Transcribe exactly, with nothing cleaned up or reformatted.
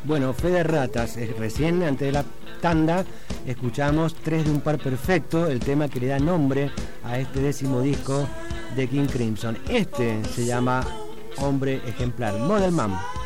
Bueno, Fe de Ratas, eh, recién antes de la tanda escuchamos Tres de un par perfecto, el tema que le da nombre a este décimo disco de King Crimson. Este se llama Hombre Ejemplar, Model Man.